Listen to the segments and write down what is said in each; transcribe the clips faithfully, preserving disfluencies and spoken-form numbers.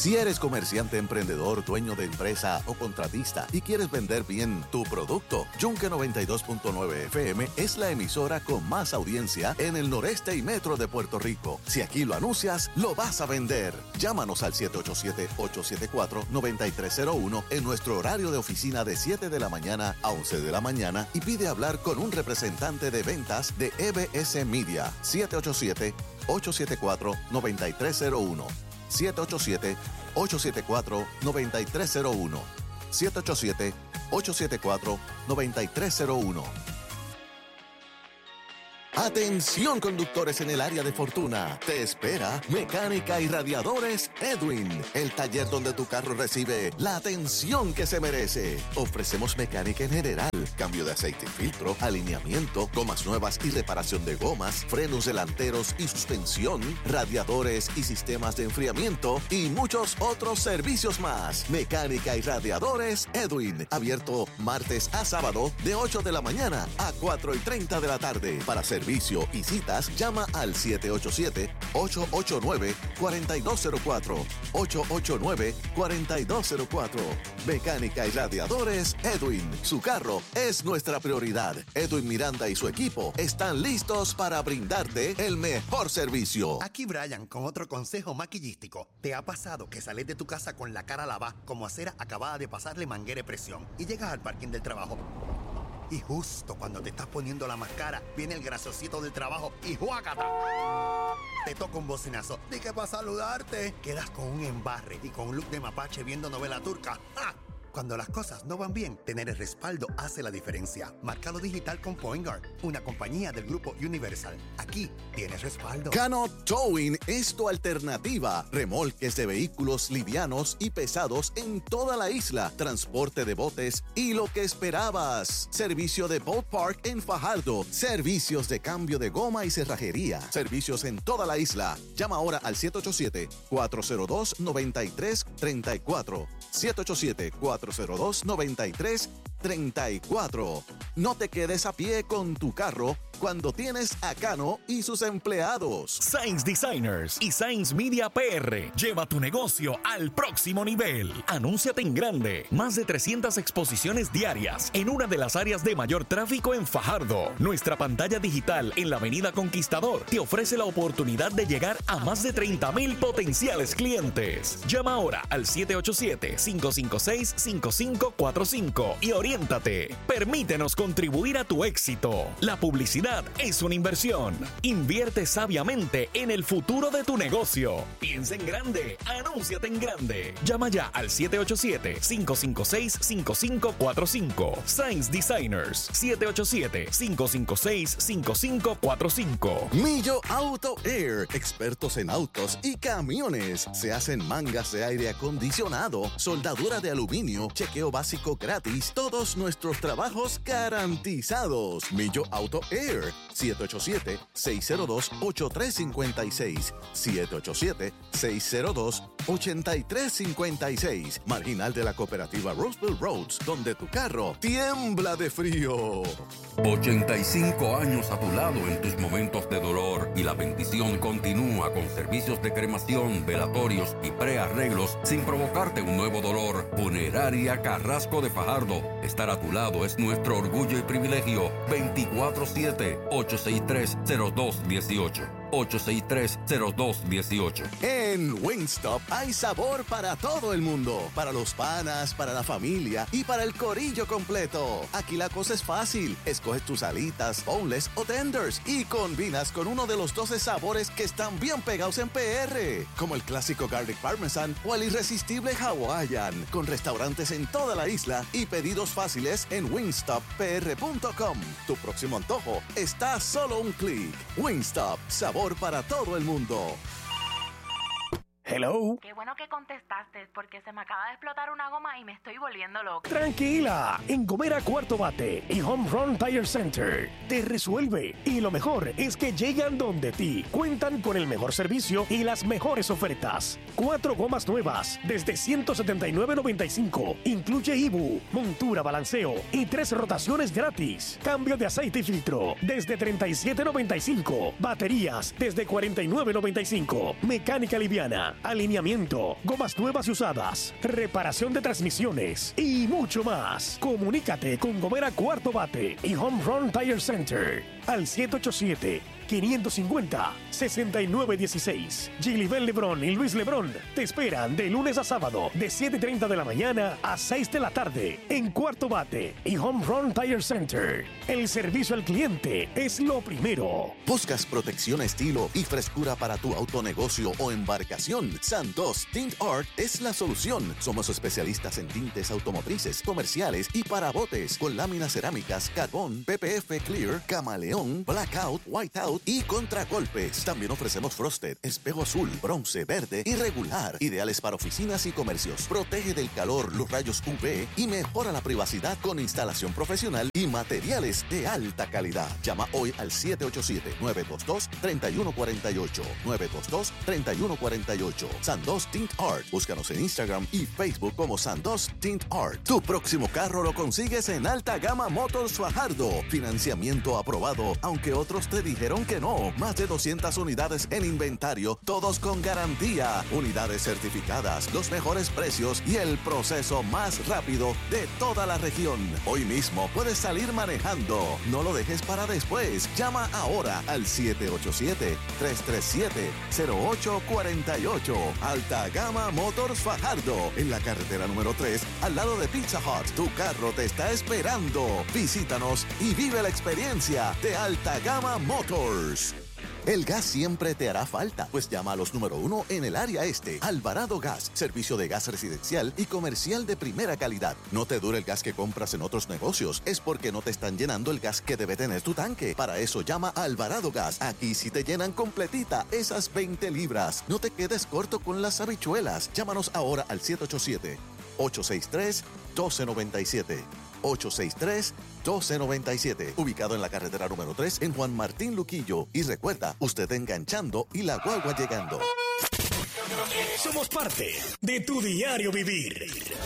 Si eres comerciante, emprendedor, dueño de empresa o contratista y quieres vender bien tu producto, Yunque noventa y dos punto nueve F M es la emisora con más audiencia en el noreste y metro de Puerto Rico. Si aquí lo anuncias, lo vas a vender. Llámanos al siete ocho siete, ocho siete cuatro, nueve tres cero uno en nuestro horario de oficina de siete de la mañana a once de la mañana y pide hablar con un representante de ventas de E B S Media. siete ocho siete, ocho siete cuatro, nueve tres cero uno. siete ocho siete, ocho siete cuatro, nueve tres cero uno. siete ocho siete, ocho siete cuatro, nueve tres cero uno. Atención conductores en el área de Fortuna. Te espera Mecánica y Radiadores Edwin, el taller donde tu carro recibe la atención que se merece. Ofrecemos mecánica en general, cambio de aceite y filtro, alineamiento, gomas nuevas y reparación de gomas, frenos delanteros y suspensión, radiadores y sistemas de enfriamiento y muchos otros servicios más. Mecánica y Radiadores Edwin, abierto martes a sábado de ocho de la mañana a cuatro y treinta de la tarde. Para servicio y citas, llama al siete ocho siete, ocho ocho nueve, cuatro dos cero cuatro, ocho ocho nueve, cuatro dos cero cuatro. Mecánica y Radiadores Edwin. Su carro es nuestra prioridad. Edwin Miranda y su equipo están listos para brindarte el mejor servicio. Aquí Brian con otro consejo maquillístico. ¿Te ha pasado que sales de tu casa con la cara lavada como acera acabada de pasarle manguera de presión y llegas al parking del trabajo? Y justo cuando te estás poniendo la máscara, viene el grasosito del trabajo y ¡juácata! Te toca un bocinazo. Dije para saludarte. Quedas con un embarre y con un look de mapache viendo novela turca. ¡Ah! Cuando las cosas no van bien, tener el respaldo hace la diferencia. Márcalo digital con Point Guard, una compañía del grupo Universal. Aquí tienes respaldo. Cano Towing es tu alternativa. Remolques de vehículos livianos y pesados en toda la isla. Transporte de botes y lo que esperabas. Servicio de Boat Park en Fajardo. Servicios de cambio de goma y cerrajería. Servicios en toda la isla. Llama ahora al siete ocho siete, cuatro cero dos, nueve tres tres cuatro. siete ocho siete, cuatro cero dos, nueve tres tres cuatro. No te quedes a pie con tu carro cuando tienes a Cano y sus empleados. Sainz Designers y Sainz Media P R. Lleva tu negocio al próximo nivel. Anúnciate en grande. Más de trescientas exposiciones diarias en una de las áreas de mayor tráfico en Fajardo. Nuestra pantalla digital en la Avenida Conquistador te ofrece la oportunidad de llegar a más de treinta mil potenciales clientes. Llama ahora al siete ocho siete, cinco cinco seis, cinco cinco cuatro cinco y oriéntate. Permítenos contribuir a tu éxito. La publicidad es una inversión. Invierte sabiamente en el futuro de tu negocio. Piensa en grande. Anúnciate en grande. Llama ya al siete ocho siete, cinco cinco seis, cinco cinco cuatro cinco. Sainz Designers. siete ocho siete, cinco cinco seis, cinco cinco cuatro cinco. Millo Auto Air. Expertos en autos y camiones. Se hacen mangas de aire acondicionado, soldadura de aluminio, chequeo básico gratis. Todos nuestros trabajos garantizados. Millo Auto Air. siete ocho siete, seis cero dos, ocho tres cinco seis. siete ocho siete, seis cero dos, ocho tres cinco seis. Marginal de la cooperativa Roseville Roads, donde tu carro tiembla de frío. ochenta y cinco años a tu lado en tus momentos de dolor y la bendición continúa con servicios de cremación, velatorios y prearreglos sin provocarte un nuevo dolor. Funeraria Carrasco de Fajardo. Estar a tu lado es nuestro orgullo y privilegio. veinticuatro siete, ocho seis tres, cero dos uno ocho. ocho seis tres, cero dos uno ocho. En Wingstop hay sabor para todo el mundo. Para los panas, para la familia y para el corillo completo. Aquí la cosa es fácil. Escoges tus alitas, boneless o tenders y combinas con uno de los doce sabores que están bien pegados en P R. Como el clásico Garlic Parmesan o el irresistible Hawaiian. Con restaurantes en toda la isla y pedidos fáciles en wingstop p r punto com. Tu próximo antojo está a solo un clic. Wingstop, sabor para todo el mundo. Hello. Qué bueno que contestaste, porque se me acaba de explotar una goma y me estoy volviendo loca. Tranquila, en Gomera Cuarto Bate y Home Run Tire Center te resuelve. Y lo mejor es que llegan donde ti. Cuentan con el mejor servicio y las mejores ofertas. Cuatro gomas nuevas desde ciento setenta y nueve noventa y cinco. Incluye I B U, montura, balanceo y tres rotaciones gratis. Cambio de aceite y filtro desde treinta y siete noventa y cinco. Baterías desde cuarenta y nueve noventa y cinco. Mecánica liviana alineamiento, gomas nuevas y usadas, reparación de transmisiones y mucho más. Comunícate con Gomera Cuarto Bate y Home Run Tire Center al siete ocho siete, cinco cinco cero, seis nueve uno seis. Gilibel Lebrón y Luis Lebrón te esperan de lunes a sábado de siete y treinta de la mañana a seis de la tarde en Cuarto Bate y Home Run Tire Center. El servicio al cliente es lo primero. ¿Buscas protección, estilo y frescura para tu autonegocio o embarcación? Santos Tint Art es la solución. Somos especialistas en tintes automotrices, comerciales y para botes con láminas cerámicas, carbón, P P F Clear, camaleón, blackout, whiteout y contragolpes. También ofrecemos frosted, espejo azul, bronce, verde y regular, ideales para oficinas y comercios. Protege del calor, los rayos U V y mejora la privacidad con instalación profesional y materiales de alta calidad. Llama hoy al siete ocho siete, nueve dos dos, tres uno cuatro ocho, nueve dos dos, tres uno cuatro ocho. Sandos Tint Art. Búscanos en Instagram y Facebook como Sandos Tint Art. Tu próximo carro lo consigues en Alta Gama Motors Fajardo. Financiamiento aprobado, aunque otros te dijeron que no. Más de doscientas unidades en inventario, todos con garantía. Unidades certificadas, los mejores precios y el proceso más rápido de toda la región. Hoy mismo puedes salir manejando. No lo dejes para después. Llama ahora al siete ocho siete, tres tres siete, cero ocho cuatro ocho. Alta Gama Motors Fajardo, en la carretera número tres, al lado de Pizza Hut. Tu carro te está esperando. Visítanos y vive la experiencia de Alta Gama Motors. El gas siempre te hará falta, pues llama a los número uno en el área este. Alvarado Gas, servicio de gas residencial y comercial de primera calidad. No te dure el gas que compras en otros negocios, es porque no te están llenando el gas que debe tener tu tanque. Para eso llama a Alvarado Gas. Aquí sí te llenan completita esas veinte libras. No te quedes corto con las habichuelas. Llámanos ahora al siete ocho siete, ocho seis tres, uno dos nueve siete. ocho seis tres, uno dos nueve siete, ubicado en la carretera número tres en Juan Martín Luquillo. Y recuerda, usted enganchando y la guagua llegando. Somos parte de tu diario vivir.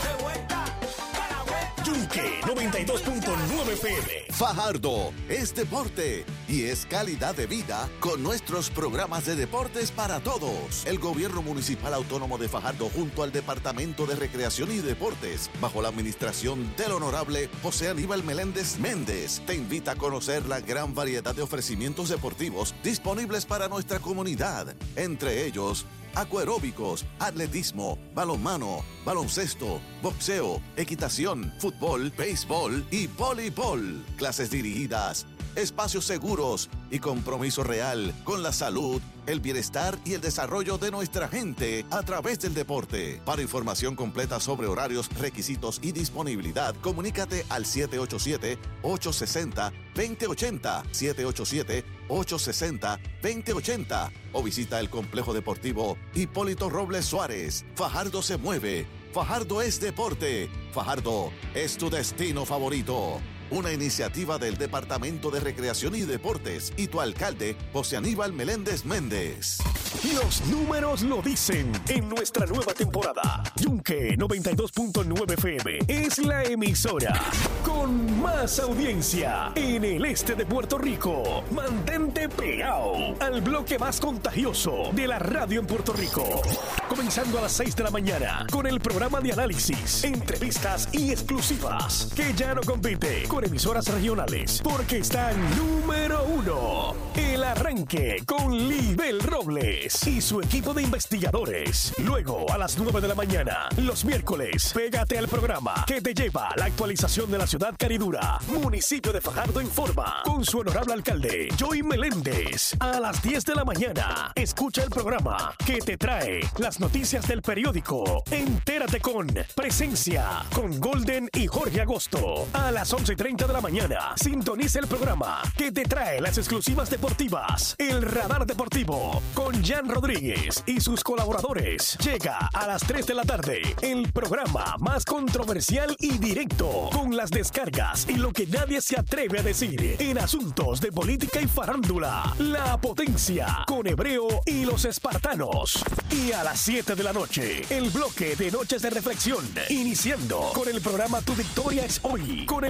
Yunque noventa y dos punto nueve F M. Fajardo es deporte y es calidad de vida con nuestros programas de deportes para todos. El Gobierno Municipal Autónomo de Fajardo junto al Departamento de Recreación y Deportes, bajo la administración del Honorable José Aníbal Meléndez Méndez, te invita a conocer la gran variedad de ofrecimientos deportivos disponibles para nuestra comunidad. Entre ellos, acuaróbicos, atletismo, balonmano, baloncesto, boxeo, equitación, fútbol, béisbol y voleibol. Clases dirigidas, espacios seguros y compromiso real con la salud, el bienestar y el desarrollo de nuestra gente a través del deporte. Para información completa sobre horarios, requisitos y disponibilidad, comunícate al siete ocho siete, ocho seis cero, dos cero ocho cero, siete ocho siete, ocho seis cero, dos cero ocho cero o visita el Complejo Deportivo Hipólito Robles Suárez. Fajardo se mueve, Fajardo es deporte, Fajardo es tu destino favorito. Una iniciativa del Departamento de Recreación y Deportes y tu alcalde, José Aníbal Meléndez Méndez. Los números lo dicen. En nuestra nueva temporada, Yunque noventa y dos punto nueve F M es la emisora con más audiencia en el este de Puerto Rico. Mantente pegado al bloque más contagioso de la radio en Puerto Rico. Comenzando a las seis de la mañana con el programa de análisis, entrevistas y exclusivas que ya no compite con emisoras regionales porque están número uno. El arranque con Libel Robles y su equipo de investigadores. Luego, a las nueve de la mañana, los miércoles, pégate al programa que te lleva la actualización de la ciudad caridura. Municipio de Fajardo Informa, con su honorable alcalde, Joey Meléndez. A las diez de la mañana, escucha el programa que te trae las noticias del periódico. Entérate con Presencia, con Golden y Jorge Agosto. A las once y treinta de la mañana, sintoniza el programa que te trae las exclusivas deportivas. El Radar Deportivo, con Jan Rodríguez y sus colaboradores. Llega a las tres de la tarde el programa más controversial y directo, con las descargas y lo que nadie se atreve a decir en asuntos de política y farándula. La Potencia, con Hebreo y los Espartanos. Y a las siete de la noche, el bloque de Noches de Reflexión, iniciando con el programa Tu Victoria es Hoy, con el pastor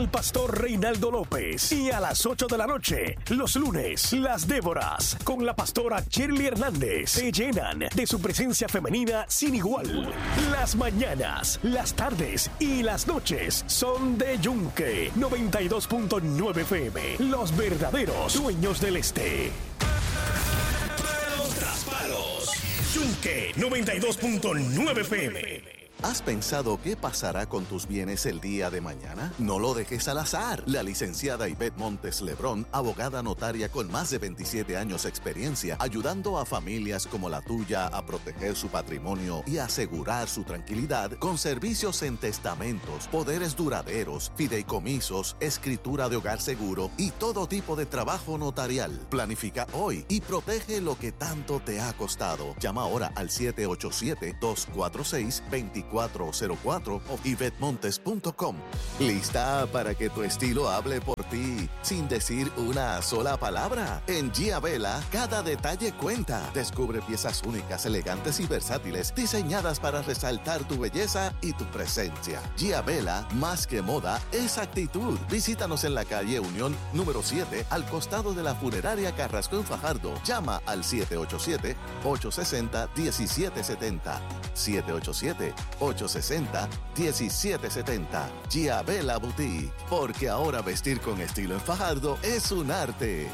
pastor Reinaldo López. Y a las ocho de la noche, los lunes, las Déboras, con la pastora Shirley Hernández, se llenan de su presencia femenina sin igual. Las mañanas, las tardes y las noches son de Yunque noventa y dos punto nueve F M. Los verdaderos dueños del este. Los traspalos. Yunque noventa y dos punto nueve F M. ¿Has pensado qué pasará con tus bienes el día de mañana? No lo dejes al azar. La licenciada Ivette Montes Lebrón, abogada notaria con más de veintisiete años de experiencia, ayudando a familias como la tuya a proteger su patrimonio y asegurar su tranquilidad con servicios en testamentos, poderes duraderos, fideicomisos, escritura de hogar seguro y todo tipo de trabajo notarial. Planifica hoy y protege lo que tanto te ha costado. Llama ahora al siete ocho siete, dos cuatro seis, dos cuatro cero cuatro o ivette montes punto com. ¿Lista para que tu estilo hable por ti sin decir una sola palabra? En Giabella, cada detalle cuenta. Descubre piezas únicas, elegantes y versátiles diseñadas para resaltar tu belleza y tu presencia. Giabella, más que moda, es actitud. Visítanos en la calle Unión número siete, al costado de la funeraria Carrasco en Fajardo. Llama al siete ocho siete, ocho seis cero, uno siete siete cero. siete ocho siete, ocho seis cero, uno siete siete cero. Giabella Boutique, porque ahora vestir con estilo en Fajardo es un arte.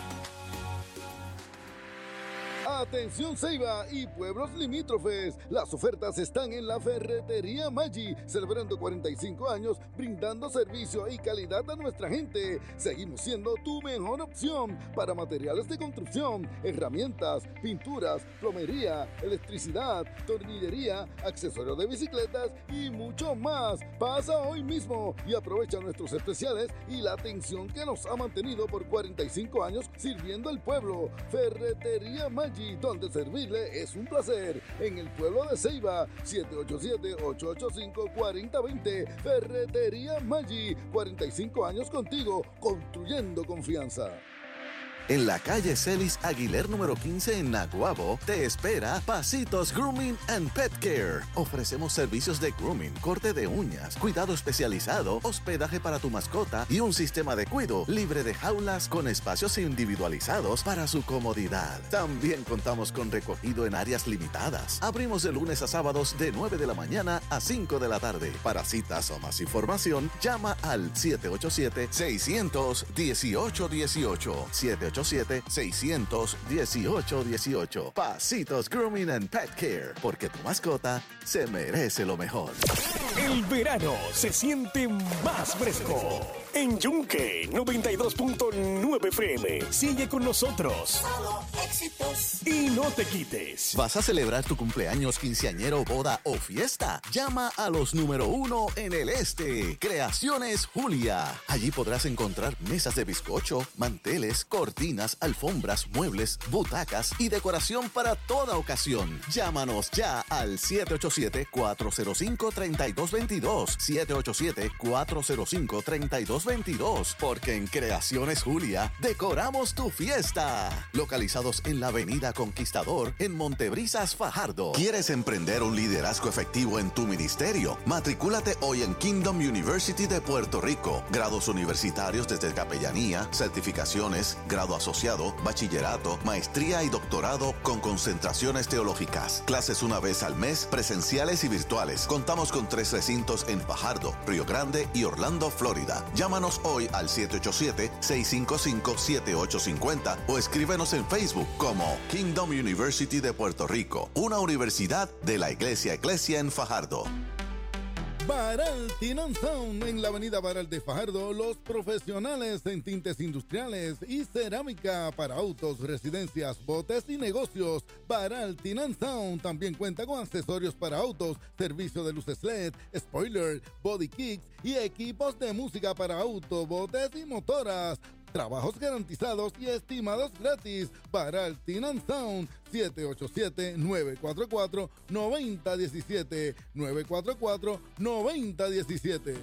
Atención Ceiba y pueblos limítrofes, las ofertas están en la Ferretería Maggi, celebrando cuarenta y cinco años, brindando servicio y calidad a nuestra gente. Seguimos siendo tu mejor opción para materiales de construcción, herramientas, pinturas, plomería, electricidad, tornillería, accesorios de bicicletas y mucho más. Pasa hoy mismo y aprovecha nuestros especiales y la atención que nos ha mantenido por cuarenta y cinco años sirviendo al pueblo. Ferretería Maggi, donde servirle es un placer. En el pueblo de Ceiba, siete ocho siete, ocho ocho cinco, cuatro cero dos cero. Ferretería Maggi, cuarenta y cinco años contigo, construyendo confianza. En la calle Celis Aguiler número quince en Naguabo, te espera Pasitos Grooming and Pet Care. Ofrecemos servicios de grooming, corte de uñas, cuidado especializado, hospedaje para tu mascota y un sistema de cuido libre de jaulas con espacios individualizados para su comodidad. También contamos con recogido en áreas limitadas. Abrimos de lunes a sábados de nueve de la mañana a cinco de la tarde. Para citas o más información, llama al siete ocho siete, seis uno ocho, uno ocho. siete ocho siete, seis uno ocho, uno ocho. Pasitos Grooming and Pet Care, porque tu mascota se merece lo mejor. El verano se siente más fresco. En Yunque noventa y dos punto nueve F M. Sigue con nosotros. Éxitos. Y no te quites. ¿Vas a celebrar tu cumpleaños, quinceañero, boda o fiesta? Llama a los número uno en el este. Creaciones Julia. Allí podrás encontrar mesas de bizcocho, manteles, cortinas, alfombras, muebles, butacas y decoración para toda ocasión. Llámanos ya al siete ocho siete, cuatro cero cinco, tres dos dos dos. siete ocho siete, cuatro cero cinco, tres dos veintidós, porque en Creaciones Julia decoramos tu fiesta. Localizados en la Avenida Conquistador, en Montebrisas, Fajardo. ¿Quieres emprender un liderazgo efectivo en tu ministerio? Matricúlate hoy en Kingdom University de Puerto Rico. Grados universitarios desde capellanía, certificaciones, grado asociado, bachillerato, maestría y doctorado con concentraciones teológicas. Clases una vez al mes, presenciales y virtuales. Contamos con tres recintos en Fajardo, Río Grande y Orlando, Florida. Llámanos hoy al siete ocho siete, seis cinco cinco, siete ocho cinco cero o escríbenos en Facebook como Kingdom University de Puerto Rico, una universidad de la Iglesia Iglesia en Fajardo. Baral Tin and Sound en la avenida Baral de Fajardo, los profesionales en tintes industriales y cerámica para autos, residencias, botes y negocios. Baral Tin and Sound también cuenta con accesorios para autos, servicio de luces L E D, spoiler, body kits y equipos de música para auto, botes y motoras. Trabajos garantizados y estimados gratis. Baral Tin and Sound, siete ocho siete, nueve cuatro cuatro, nueve cero uno siete, nueve cuatro cuatro, nueve cero uno siete.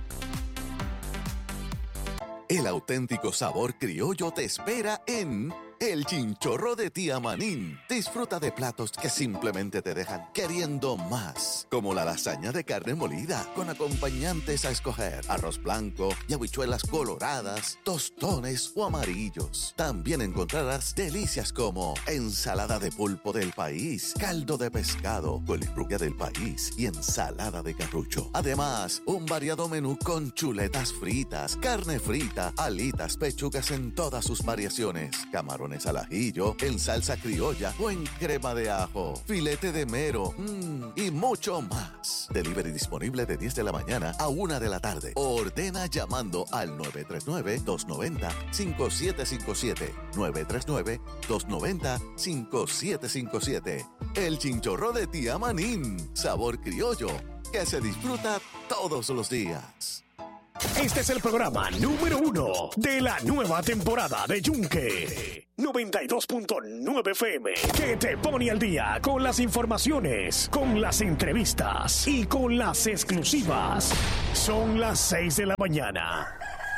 El auténtico sabor criollo te espera en El Chinchorro de Tía Manín. Disfruta de platos que simplemente te dejan queriendo más, como la lasaña de carne molida con acompañantes a escoger, arroz blanco y habichuelas coloradas, tostones o amarillos. También encontrarás delicias como ensalada de pulpo del país, caldo de pescado, colirrubia del país y ensalada de carrucho. Además, un variado menú con chuletas fritas, carne frita, alitas, pechugas en todas sus variaciones, camarones al ajillo, en salsa criolla o en crema de ajo, filete de mero mmm, y mucho más. Delivery disponible de diez de la mañana a una de la tarde. Ordena llamando al nueve tres nueve, dos nueve cero, cinco siete cinco siete. nueve tres nueve, dos nueve cero, cinco siete cinco siete. El Chinchorro de Tía Manín. Sabor criollo que se disfruta todos los días. Este es el programa número uno de la nueva temporada de Yunque. noventa y dos punto nueve F M, que te pone al día con las informaciones, con las entrevistas y con las exclusivas. Son las seis de la mañana.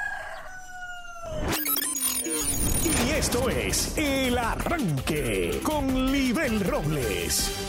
Y esto es El Arranque con Libel Robles.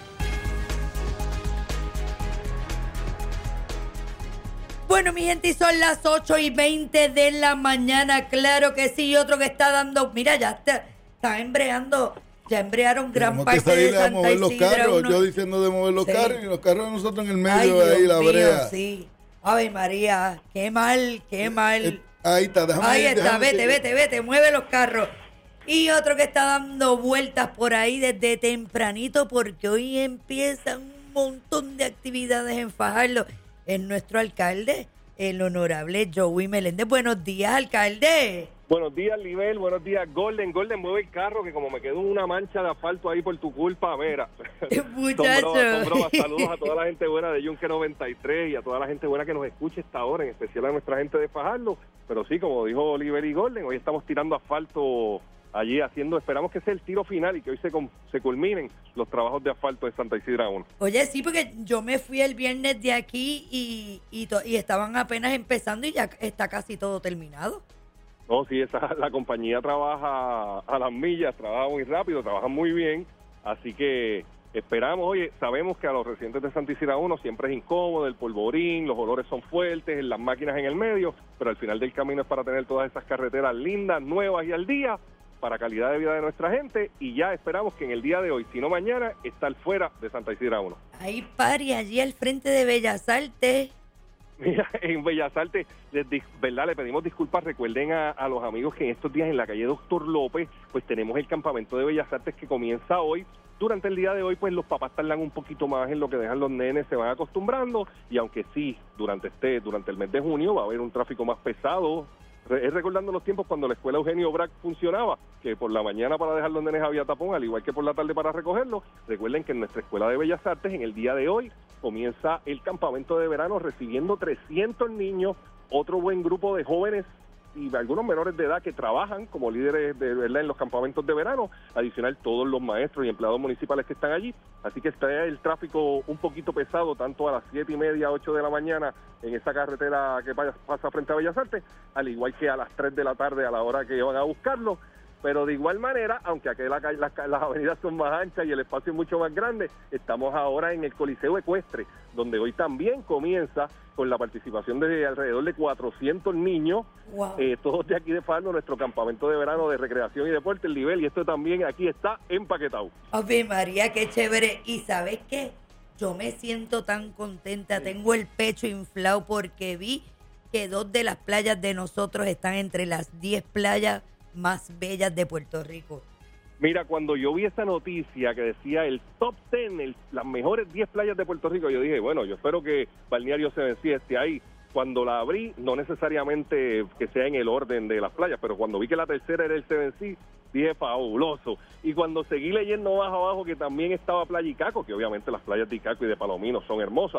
Bueno, mi gente, y son las ocho y veinte de la mañana, claro que sí, y otro que está dando, mira, ya está, está embreando, ya embrearon gran Tenemos parte que salir de a Santa mover los Isidra, carros, uno... yo diciendo de mover los sí. carros, y los carros de nosotros en el medio, Ay, ahí Dios la mío, brea. sí. Ave María, qué mal, qué mal. Eh, ahí está, déjame Ahí ir, está, déjame vete, ir. vete, vete, mueve los carros. Y otro que está dando vueltas por ahí desde tempranito, porque hoy empiezan un montón de actividades en Fajardo, es nuestro alcalde, el honorable Joey Meléndez. Buenos días, alcalde. Buenos días, Libel. Buenos días, Golden. Golden, mueve el carro, que como me quedó una mancha de asfalto ahí por tu culpa, mira. Muchacho. Son bromas, son bromas. Saludos a toda la gente buena de Yunque noventa y tres y a toda la gente buena que nos escucha esta hora, en especial a nuestra gente de Fajardo. Pero sí, como dijo Libel y Golden, hoy estamos tirando asfalto allí haciendo, esperamos que sea el tiro final y que hoy se, se culminen los trabajos de asfalto de Santa Isidra uno. Oye, sí, porque yo me fui el viernes de aquí y, y, to, y estaban apenas empezando y ya está casi todo terminado. No, sí, esa, la compañía trabaja a las millas, trabaja muy rápido, trabaja muy bien, así que esperamos, oye, sabemos que a los residentes de Santa Isidra uno siempre es incómodo, el polvorín, los olores son fuertes, las máquinas en el medio, pero al final del camino es para tener todas esas carreteras lindas, nuevas y al día, para calidad de vida de nuestra gente, y ya esperamos que en el día de hoy, si no mañana, estar fuera de Santa Isidra uno. Hay pari allí al frente de Bellas Artes. Mira, en Bellas Artes, les, ¿verdad? Le pedimos disculpas, recuerden a, a los amigos que en estos días en la calle Doctor López, pues tenemos el campamento de Bellas Artes que comienza hoy. Durante el día de hoy, pues los papás tardan un poquito más en lo que dejan los nenes, se van acostumbrando, y aunque sí, durante este, durante el mes de junio va a haber un tráfico más pesado. Es recordando los tiempos cuando la escuela Eugenio Brac funcionaba, que por la mañana para dejar los nenes había tapón, al igual que por la tarde para recogerlos. Recuerden que en nuestra Escuela de Bellas Artes, en el día de hoy, comienza el campamento de verano recibiendo trescientos niños, otro buen grupo de jóvenes y algunos menores de edad que trabajan como líderes de verdad en los campamentos de verano, adicional todos los maestros y empleados municipales que están allí, así que está el tráfico un poquito pesado, tanto a las siete y media, ocho de la mañana en esa carretera que pasa frente a Bellas Artes, al igual que a las tres de la tarde a la hora que van a buscarlo. Pero de igual manera, aunque aquí la, la, las avenidas son más anchas y el espacio es mucho más grande, estamos ahora en el Coliseo Ecuestre, donde hoy también comienza con la participación de alrededor de cuatrocientos niños, wow. eh, todos de aquí de Fajardo, nuestro campamento de verano de recreación y deporte, el nivel, y esto también aquí está empaquetado. Ave María, qué chévere. ¿Y sabes qué? Yo me siento tan contenta, tengo el pecho inflado porque vi que dos de las playas de nosotros están entre las diez playas más bellas de Puerto Rico. Mira, cuando yo vi esa noticia que decía el top diez, el, las mejores diez playas de Puerto Rico, yo dije, bueno, yo espero que Balneario Seven Seas esté ahí. Cuando la abrí, no necesariamente que sea en el orden de las playas, pero cuando vi que la tercera era el Seven Seas, dije, fabuloso. Y cuando seguí leyendo más abajo que también estaba Playa Icaco, que obviamente las playas de Icaco y de Palomino son hermosas,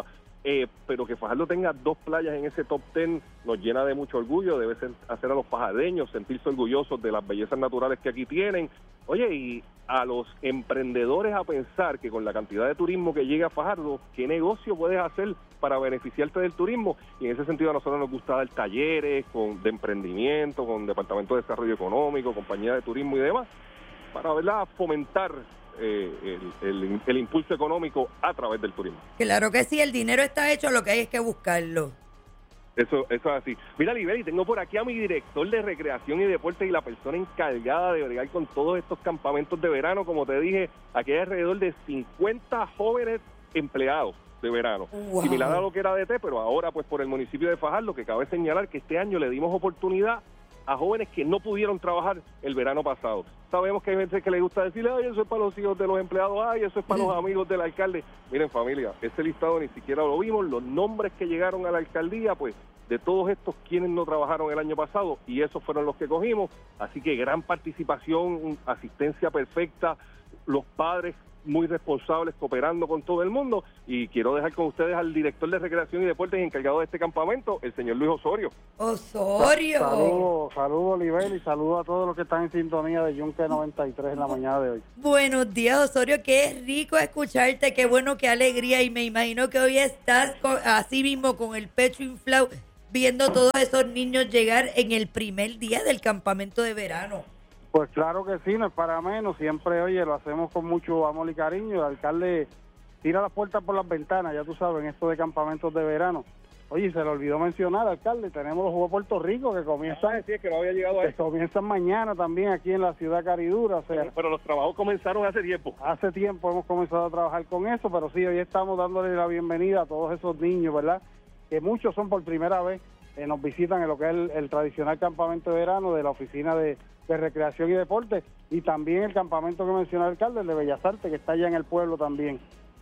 eh, pero que Fajardo tenga dos playas en ese top ten nos llena de mucho orgullo, debe ser, hacer a los fajardeños sentirse orgullosos de las bellezas naturales que aquí tienen. Oye, y a los emprendedores a pensar que con la cantidad de turismo que llega a Fajardo, ¿qué negocio puedes hacer para beneficiarte del turismo? Y en ese sentido a nosotros nos gusta dar talleres con, de emprendimiento, con Departamento de Desarrollo Económico, compañía de turismo y demás, para, ¿verdad?, fomentar eh, el, el, el impulso económico a través del turismo. Claro que sí, el dinero está hecho, lo que hay es que buscarlo. Eso, eso es así. Mira, Libeli, tengo por aquí a mi director de recreación y deporte y la persona encargada de bregar con todos estos campamentos de verano. Como te dije, aquí hay alrededor de cincuenta jóvenes empleados de verano. Wow. Similar a lo que era D T, pero ahora pues por el municipio de Fajardo, que cabe señalar que este año le dimos oportunidad a jóvenes que no pudieron trabajar el verano pasado. Sabemos que hay gente que le gusta decirle, ay, eso es para los hijos de los empleados, ay, eso es para los amigos del alcalde. Miren, familia, ese listado ni siquiera lo vimos, los nombres que llegaron a la alcaldía, pues, de todos estos quienes no trabajaron el año pasado, y esos fueron los que cogimos, así que gran participación, asistencia perfecta, los padres muy responsables, cooperando con todo el mundo, y quiero dejar con ustedes al director de Recreación y Deportes encargado de este campamento, el señor Luis Osorio. Osorio. Saludos, saludos Oliver, y saludos a todos los que están en sintonía de Yunque noventa y tres en la mañana de hoy. Buenos días, Osorio, qué rico escucharte, qué bueno, qué alegría, y me imagino que hoy estás con, así mismo con el pecho inflado, viendo todos esos niños llegar en el primer día del campamento de verano. Pues claro que sí, no es para menos, siempre, oye, lo hacemos con mucho amor y cariño. El alcalde tira las puertas por las ventanas, ya tú sabes, en esto de campamentos de verano. Oye, se le olvidó mencionar, alcalde, tenemos los Juegos de Puerto Rico que comienzan, ah, sí, es que no había llegado a que comienzan mañana también aquí en la ciudad caridura. O sea, pero, pero los trabajos comenzaron hace tiempo. Hace tiempo hemos comenzado a trabajar con eso, pero sí, hoy estamos dándole la bienvenida a todos esos niños, ¿verdad? Que muchos son por primera vez, eh, nos visitan en lo que es el, el tradicional campamento de verano de la Oficina de de Recreación y Deporte, y también el campamento que mencionó el alcalde, el de Bellas Artes, que está allá en el pueblo también.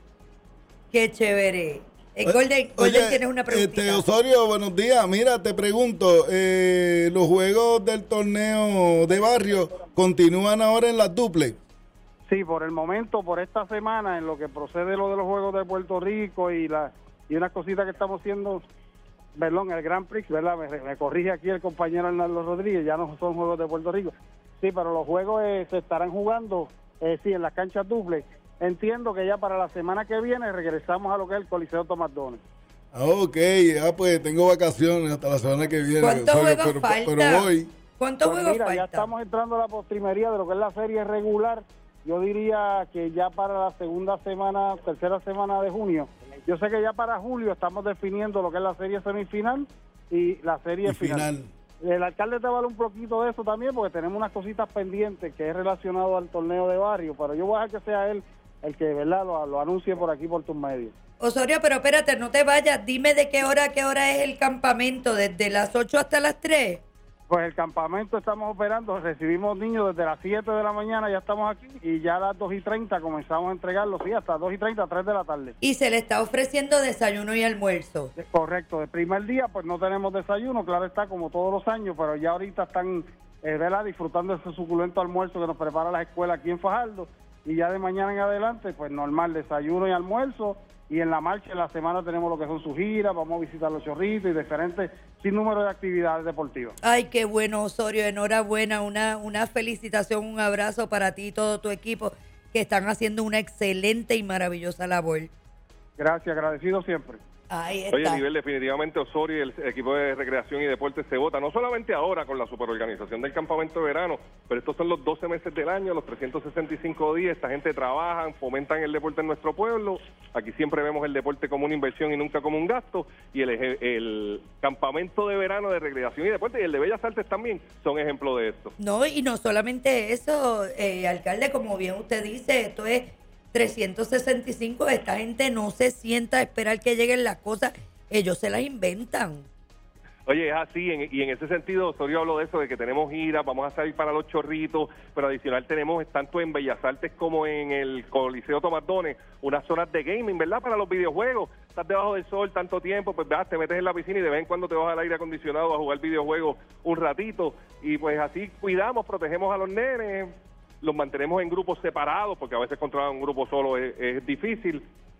Qué chévere. Eh, Golden, Golden, tienes una preguntita. Este, Osorio, buenos días. Mira, te pregunto, eh, los juegos del torneo de barrio continúan ahora en las duplex. Sí, por el momento, por esta semana, en lo que procede lo de los Juegos de Puerto Rico y la y unas cositas que estamos haciendo, perdón, el Grand Prix, ¿verdad? Me, me corrige aquí el compañero Hernando Rodríguez, ya no son Juegos de Puerto Rico. Sí, pero los juegos eh, se estarán jugando, eh, sí, en las canchas duplex. Entiendo que ya para la semana que viene regresamos a lo que es el Coliseo Tomás Dones. Ah, ok, ah, pues tengo vacaciones hasta la semana que viene. ¿Cuántos Osorio, juegos pero, falta? pero voy. ¿Cuántos pues juegos mira, falta? Ya estamos entrando a la postrimería de lo que es la serie regular. Yo diría que ya para la segunda semana, tercera semana de junio. Yo sé que ya para julio estamos definiendo lo que es la serie semifinal y la serie y final. final. El alcalde te va a hablar un poquito de eso también, porque tenemos unas cositas pendientes que es relacionado al torneo de barrio, pero yo voy a dejar que sea él el que, ¿verdad?, lo, lo anuncie por aquí por tus medios. Osorio, pero espérate, no te vayas, dime de qué hora, qué hora es el campamento, desde las ocho hasta las tres. Pues el campamento estamos operando, recibimos niños desde las siete de la mañana, ya estamos aquí, y ya a las dos y treinta comenzamos a entregarlos, sí, hasta dos y treinta, tres de la tarde. Y se le está ofreciendo desayuno y almuerzo. Correcto, el primer día pues no tenemos desayuno, claro está, como todos los años, pero ya ahorita están, eh, ¿verdad?, disfrutando de ese suculento almuerzo que nos prepara la escuela aquí en Fajardo, y ya de mañana en adelante, pues normal, desayuno y almuerzo, y en la marcha en la semana tenemos lo que son sus giras, vamos a visitar los chorritos y diferentes sin número de actividades deportivas. Ay, qué bueno, Osorio, enhorabuena, una, una felicitación, un abrazo para ti y todo tu equipo, que están haciendo una excelente y maravillosa labor. Gracias, agradecido siempre. Ahí está. Oye, a nivel definitivamente Osorio y el equipo de Recreación y Deportes se vota, no solamente ahora con la superorganización del campamento de verano, pero estos son los doce meses del año, los trescientos sesenta y cinco días, esta gente trabaja, fomentan el deporte en nuestro pueblo, aquí siempre vemos el deporte como una inversión y nunca como un gasto, y el, el campamento de verano de Recreación y Deportes y el de Bellas Artes también son ejemplos de esto. No, y no solamente eso, eh, alcalde, como bien usted dice, esto es trescientos sesenta y cinco, esta gente no se sienta a esperar que lleguen las cosas, ellos se las inventan. Oye, es así, en, y en ese sentido, Osorio habló de eso, de que tenemos giras, vamos a salir para los chorritos, pero adicional tenemos, tanto en Bellas Artes como en el Coliseo Tomás Dones, unas zonas de gaming, ¿verdad?, para los videojuegos. Estás debajo del sol tanto tiempo, pues vas, te metes en la piscina y de vez en cuando te vas al aire acondicionado a jugar videojuegos un ratito, y pues así cuidamos, protegemos a los nenes, los mantenemos en grupos separados, porque a veces controlar un grupo solo es, es difícil,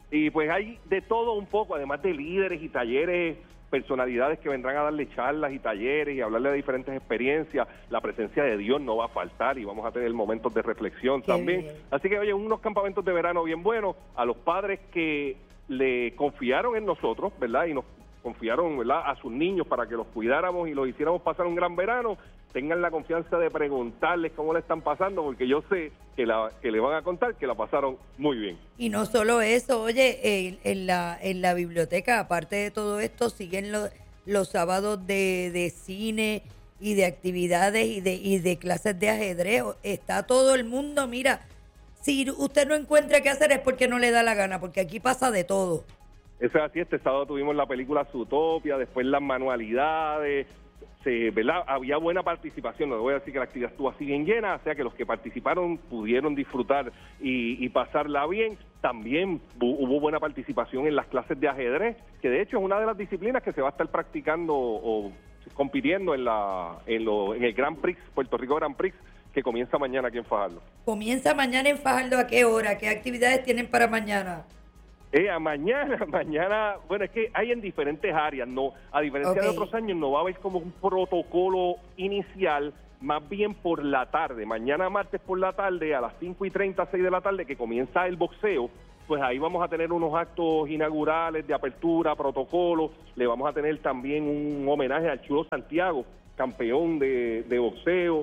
Y pues hay de todo un poco, además de líderes y talleres, personalidades que vendrán a darle charlas y talleres y hablarle de diferentes experiencias. La presencia de Dios no va a faltar y vamos a tener momentos de reflexión Qué también. bien. Así que, oye, unos campamentos de verano bien buenos. A los padres que le confiaron en nosotros, ¿verdad? Y nos confiaron, ¿verdad?, a sus niños para que los cuidáramos y los hiciéramos pasar un gran verano, tengan la confianza de preguntarles cómo le están pasando, porque yo sé que, la, que le van a contar que la pasaron muy bien. Y no solo eso, oye, en, en la en la biblioteca, aparte de todo esto, siguen los, los sábados de, de cine y de actividades y de, y de clases de ajedrez. Está todo el mundo, mira, si usted no encuentra qué hacer es porque no le da la gana, porque aquí pasa de todo. Eso es así, este sábado tuvimos la película Zootopia, después las manualidades, se, ¿verdad? Había buena participación, no voy a decir que la actividad estuvo así bien llena, o sea que los que participaron pudieron disfrutar y, y pasarla bien. También hubo buena participación en las clases de ajedrez, que de hecho es una de las disciplinas que se va a estar practicando o compitiendo en, la, en, lo, en el Grand Prix, Puerto Rico Grand Prix, que comienza mañana aquí en Fajardo. ¿Comienza mañana en Fajardo a qué hora? ¿Qué actividades tienen para mañana? Eh, a mañana, mañana, bueno, es que hay en diferentes áreas, no, a diferencia Okay. de otros años no va a haber como un protocolo inicial, más bien por la tarde, mañana martes por la tarde a las cinco y treinta, seis de la tarde que comienza el boxeo, pues ahí vamos a tener unos actos inaugurales de apertura, protocolo, le vamos a tener también un homenaje al Chulo Santiago, campeón de, de boxeo,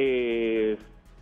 eh...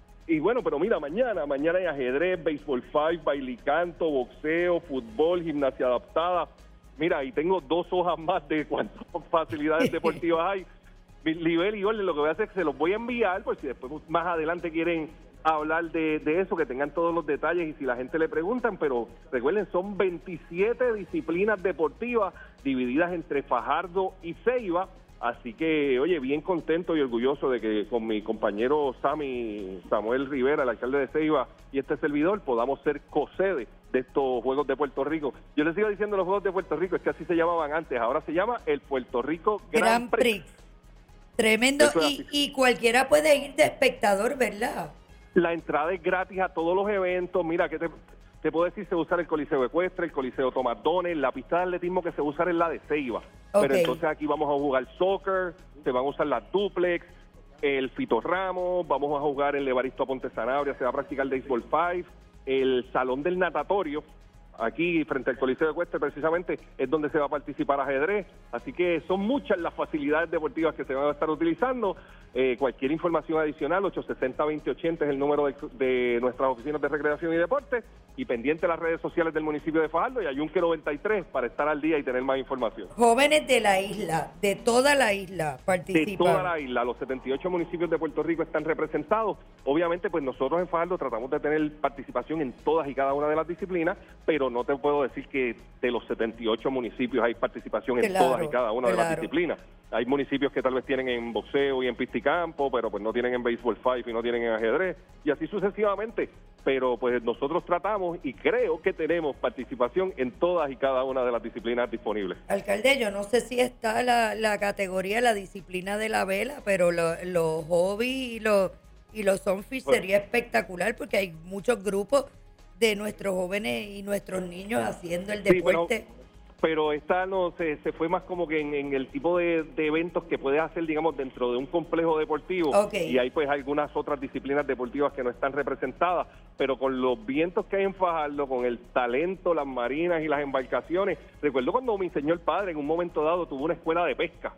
Y bueno, pero mira, mañana, mañana hay ajedrez, béisbol five, bailicanto, boxeo, fútbol, gimnasia adaptada. Mira, ahí tengo dos hojas más de cuántas facilidades deportivas hay. Libel y Orden, lo que voy a hacer es que se los voy a enviar, por si después más adelante quieren hablar de, de eso, que tengan todos los detalles y si la gente le preguntan, pero recuerden, son veintisiete disciplinas deportivas divididas entre Fajardo y Ceiba. Así que, oye, bien contento y orgulloso de que con mi compañero Sammy, Samuel Rivera, el alcalde de Ceiba, y este servidor, podamos ser co-sede de estos Juegos de Puerto Rico. Yo les sigo diciendo los Juegos de Puerto Rico, es que así se llamaban antes, ahora se llama el Puerto Rico Grand, Grand Prix. Prix. Tremendo, Eso es y, así. y cualquiera puede ir de espectador, ¿verdad? La entrada es gratis a todos los eventos. Mira, que te, te puedo decir, se va a usar el Coliseo Ecuestre, el Coliseo Tomás Donel, la pista de atletismo que se va a usar es la de Ceiba. Ok. Pero entonces aquí vamos a jugar soccer, se van a usar las duplex, el Fito Ramos, vamos a jugar el Evaristo Aponte Sanabria, se va a practicar el Baseball five, el Salón del Natatorio, aquí frente al Coliseo Ecuestre precisamente es donde se va a participar ajedrez, así que son muchas las facilidades deportivas que se van a estar utilizando. Eh, cualquier información adicional, ocho seis cero, veinte ochenta es el número de, de nuestras oficinas de recreación y deporte, y pendiente de las redes sociales del municipio de Fajardo y Ayunque noventa y tres para estar al día y tener más información. Jóvenes de la isla, de toda la isla participan. De toda la isla, los setenta y ocho municipios de Puerto Rico están representados. Obviamente, pues nosotros en Fajardo tratamos de tener participación en todas y cada una de las disciplinas, pero no te puedo decir que de los setenta y ocho municipios hay participación en Claro, todas y cada una de las claro. disciplinas. Hay municipios que tal vez tienen en boxeo y en pista y campo, pero pues no tienen en béisbol five y no tienen en ajedrez, y así sucesivamente. Pero pues nosotros tratamos y creo que tenemos participación en todas y cada una de las disciplinas disponibles. Alcalde, yo no sé si está la, la categoría, la disciplina de la vela, pero lo- los hobbies y los y los sunfish Bueno. sería espectacular porque hay muchos grupos de nuestros jóvenes y nuestros niños haciendo el Sí, pero- deporte. pero esta no se, se fue más como que en, en el tipo de, de eventos que puedes hacer, digamos, dentro de un complejo deportivo. Ok. Y hay pues algunas otras disciplinas deportivas que no están representadas, pero con los vientos que hay en Fajardo, con el talento, las marinas y las embarcaciones. Recuerdo cuando mi señor padre en un momento dado tuvo una escuela de pesca.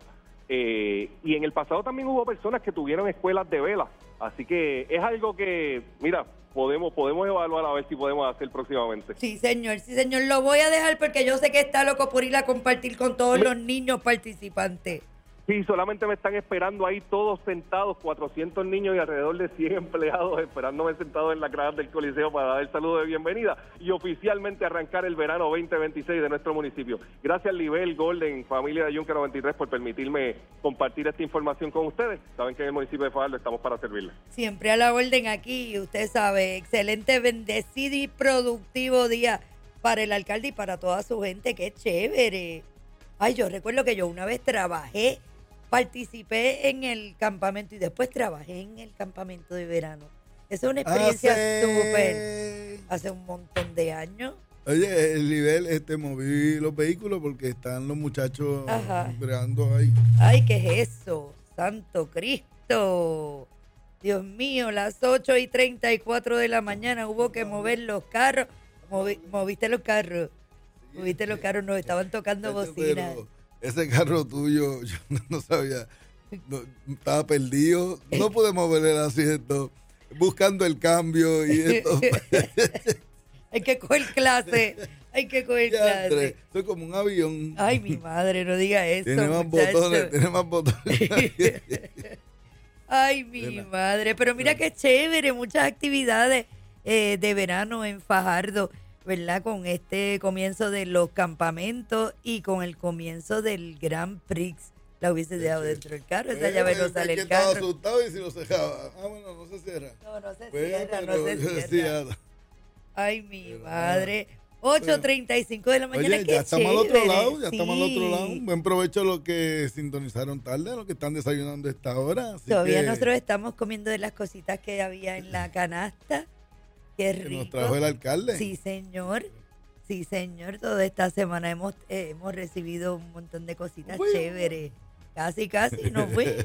Eh, y en el pasado también hubo personas que tuvieron escuelas de vela. Así que es algo que, mira, podemos podemos evaluar a ver si podemos hacer próximamente. Sí, señor, sí, señor. Lo voy a dejar porque yo sé que está loco por ir a compartir con todos los niños participantes. Sí, solamente me están esperando ahí todos sentados, cuatrocientos niños y alrededor de cien empleados esperándome sentados en la grada del Coliseo para dar el saludo de bienvenida y oficialmente arrancar el verano veinte veintiséis de nuestro municipio. Gracias, Libel, Golden, familia de Ayunque noventa y tres, por permitirme compartir esta información con ustedes. Saben que en el municipio de Fajardo estamos para servirles. Siempre a la orden aquí, usted sabe, excelente, bendecido y productivo día para el alcalde y para toda su gente, qué chévere. Ay, yo recuerdo que yo una vez trabajé, participé en el campamento y después trabajé en el campamento de verano. Esa es una experiencia Hace- súper, hace un montón de años. Oye, el nivel, este, moví los vehículos porque están los muchachos Ajá. bregando ahí. Ay, ¿qué es eso? Santo Cristo. Dios mío, las ocho y treinta y cuatro de la mañana hubo que mover los carros. Movi- moviste los carros. Moviste los carros, nos estaban tocando bocinas. Pero ese carro tuyo, yo no, no sabía, no, estaba perdido, no pude mover el asiento, buscando el cambio y esto. Hay que coger clase, hay que coger Ya, clase. Andrés, soy como un avión. Ay, mi madre, no diga eso, Tiene más muchacho. botones, tiene más botones. Ay, mi madre, pero mira qué chévere, muchas actividades eh, de verano en Fajardo, ¿verdad? Con este comienzo de los campamentos y con el comienzo del Grand Prix. La hubiese dejado dentro del carro, esa llave no sale que el estaba carro. asustado y si lo cerraba. Ah, bueno, no se cierra. No, no se Pues, cierra, no pero se yo cierra. decía, Ay, mi madre. ocho treinta y cinco de la mañana, Oye, qué ya estamos al otro chévere. lado, ya estamos al otro Sí. lado. Buen provecho a los que sintonizaron tarde, a los que están desayunando a esta hora. Así Todavía que, nosotros estamos comiendo de las cositas que había en la canasta. Qué que rico. nos trajo el alcalde. Sí, señor. Sí, señor. Toda esta semana hemos, eh, hemos recibido un montón de cositas Fuimos. chéveres. Casi, casi nos fuimos.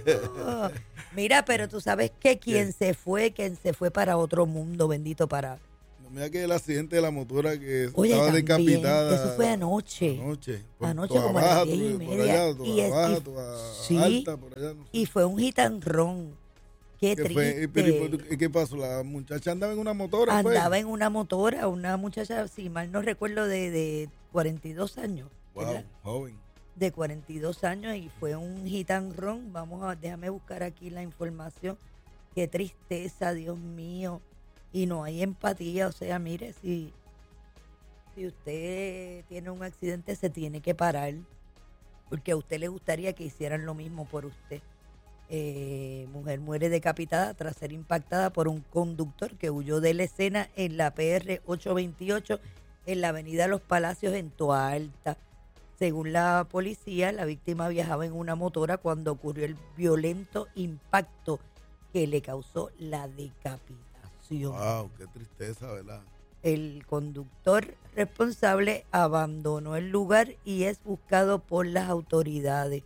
Mira, pero tú sabes que quien se fue, quien se fue para otro mundo, bendito para... Mira que el accidente de la motora que Oye, estaba también, decapitada. eso fue anoche. Anoche. Por- Anoche toda como a baja, las diez y por- por media. allá, toda Y es- baja, y- toda sí, alta, por allá, no sé. y fue un gitanrón. Qué ¿Qué fue? triste. Pero, ¿y por- ¿y qué pasó? La muchacha andaba en una motora. fue? Andaba en una motora, una muchacha, si mal no recuerdo, de, de cuarenta y dos años. Wow, ¿verdad? joven. De cuarenta y dos años y fue un hit and run. Vamos a, déjame buscar aquí la información. Qué tristeza, Dios mío. Y no hay empatía. O sea, mire, si, si usted tiene un accidente, se tiene que parar. Porque a usted le gustaría que hicieran lo mismo por usted. Eh, mujer muere decapitada tras ser impactada por un conductor que huyó de la escena en la P R ochocientos veintiocho en la avenida Los Palacios en Toa Alta. Según la policía, la víctima viajaba en una motora cuando ocurrió el violento impacto que le causó la decapitación. Wow, qué tristeza, ¿verdad? El conductor responsable abandonó el lugar y es buscado por las autoridades.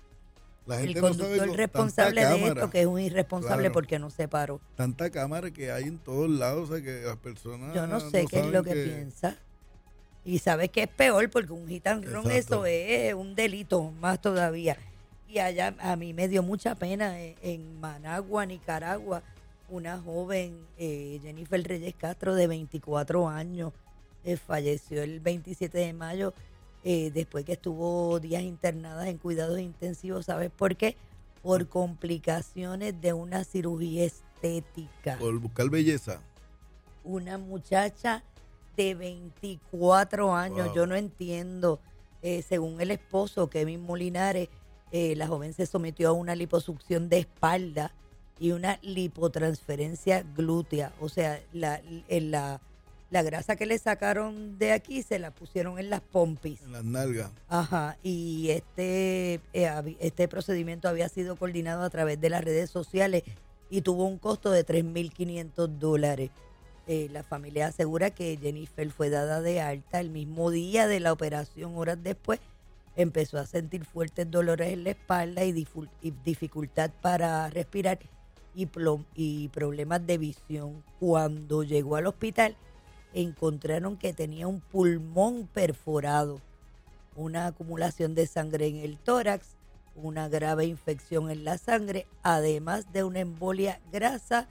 La El gente no sabe conductor lo- responsable tanta de cámara. esto, que es un irresponsable Claro. porque no se paró. Tanta cámara que hay en todos lados, o sea, que las personas Yo no sé qué es saben lo que, piensa. Y sabes que es peor porque un hit and run, Exacto. eso es un delito más todavía. Y allá a mí me dio mucha pena en, en Managua, Nicaragua, una joven, eh, Jennifer Reyes Castro, de veinticuatro años, eh, falleció el veintisiete de mayo eh, después que estuvo días internadas en cuidados intensivos. ¿Sabes por qué? Por complicaciones de una cirugía estética. Por buscar belleza. Una muchacha de veinticuatro años, Wow. yo no entiendo. Eh, según el esposo, Kevin Molinares, eh, la joven se sometió a una liposucción de espalda y una lipotransferencia glútea. O sea, la, en la, la grasa que le sacaron de aquí se la pusieron en las pompis. En las nalgas. Ajá, y este, eh, habi- este procedimiento había sido coordinado a través de las redes sociales y tuvo un costo de tres mil quinientos dólares. Eh, la familia asegura que Jennifer fue dada de alta el mismo día de la operación. Horas después empezó a sentir fuertes dolores en la espalda y, difu- y dificultad para respirar y, plo- y problemas de visión. Cuando llegó al hospital encontraron que tenía un pulmón perforado, una acumulación de sangre en el tórax, una grave infección en la sangre, además de una embolia grasa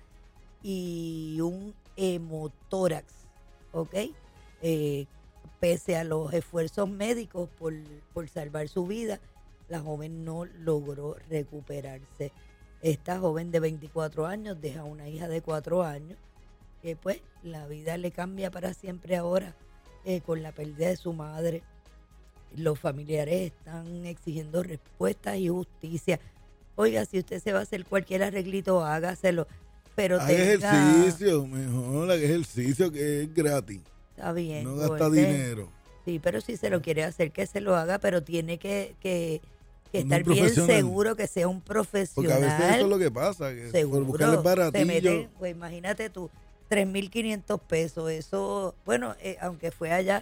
y un hemotórax, ¿ok? Eh, pese a los esfuerzos médicos por, por salvar su vida, la joven no logró recuperarse. Esta joven de veinticuatro años deja una hija de cuatro años, que pues la vida le cambia para siempre ahora eh, con la pérdida de su madre. Los familiares están exigiendo respuestas y justicia. Oiga, si usted se va a hacer cualquier arreglito, hágaselo. Pero Haga tenga... ejercicio, mejor haga ejercicio que es gratis. Está bien. No gasta Jorge. dinero. Sí, pero si se lo quiere hacer, que se lo haga, pero tiene que, que, que Un estar bien profesional. seguro que sea un Porque a profesional. veces eso es lo que pasa, que Seguro. por buscar el Se baratillo. meten, pues imagínate tú, tres mil quinientos pesos. Eso, bueno, eh, aunque fue allá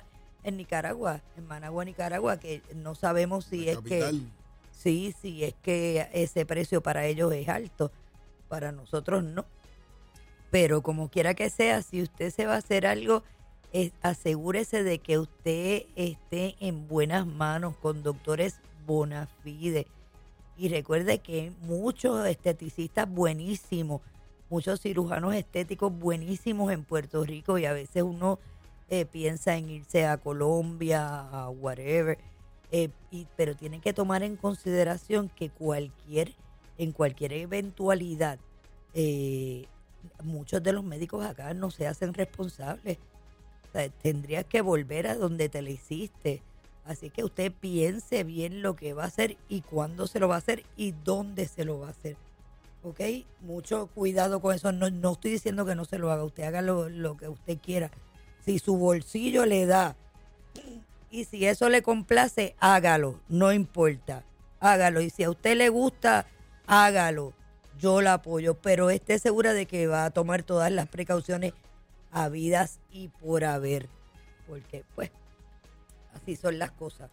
en Nicaragua, en Managua, Nicaragua, que no sabemos si La es capital. que sí, sí es que ese precio para ellos es alto, para nosotros no. Pero como quiera que sea, si usted se va a hacer algo, es, asegúrese de que usted esté en buenas manos con doctores bona fide. Y recuerde que hay muchos esteticistas buenísimos, muchos cirujanos estéticos buenísimos en Puerto Rico, y a veces uno eh, piensa en irse a Colombia, a whatever, eh, y, pero tienen que tomar en consideración que cualquier, en cualquier eventualidad, eh, muchos de los médicos acá no se hacen responsables. O sea, tendrías que volver a donde te lo hiciste. Así que usted piense bien lo que va a hacer y cuándo se lo va a hacer y dónde se lo va a hacer. ¿Ok? Mucho cuidado con eso. No, no estoy diciendo que no se lo haga. Usted haga lo, lo que usted quiera. Si su bolsillo le da y si eso le complace, hágalo. No importa. Hágalo. Y si a usted le gusta, hágalo. Yo la apoyo. Pero esté segura de que va a tomar todas las precauciones habidas y por haber. Porque, pues, así son las cosas.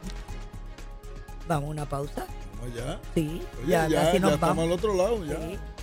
Vamos a una pausa. No, ya. Sí, Oye, ya, ya, casi nos ya vamos. estamos al otro lado, ya. Sí.